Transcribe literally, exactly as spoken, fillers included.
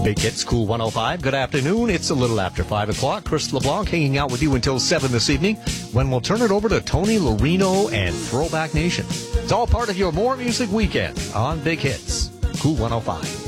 Big Hits, Cool one oh five. Good afternoon. It's a little after five o'clock. Chris LeBlanc hanging out with you until seven this evening, when we'll turn it over to Tony Lorino and Throwback Nation. It's all part of your More Music Weekend on Big Hits, Cool one oh five.